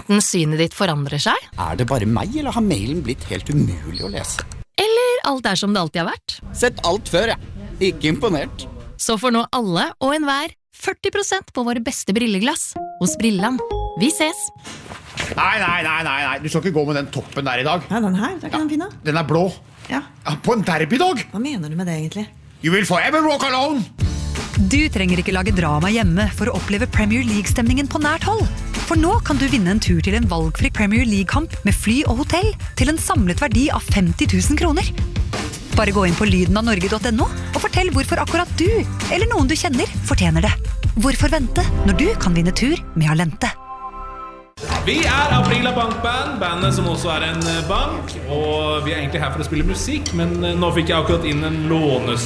enten synet ditt forandrer seg, Det bare meg, eller har mailen blitt helt umulig å lese? eller alt som det alltid har vært. Sett alt før, jeg. Ikke imponert. Så får nå alle og enhver 40% på våre beste brilleglass hos Brilland. Vi ses! Nei, du skal ikke gå med den toppen der i dag. Ja, den her, det er ikke den fine. Den er blå. Ja. På en derbydag. Hva mener du med det egentlig? You will forever walk alone. Du trenger ikke lage drama hjemme for å oppleve Premier League-stemningen på nært hold. For nå kan du vinne en tur til en valgfri Premier League-kamp med fly og hotell til en samlet verdi av 50 000 kroner. Bare gå inn på lydenavnorge.no og fortell hvorfor akkurat du, eller noen du kjenner, fortjener det. Hvorfor vente når du kan vinne tur med Alente? Vi Aprila Bankband, bandet som også en bank. Og vi egentlig her for å spille musikk, men nå fikk jeg akkurat inn en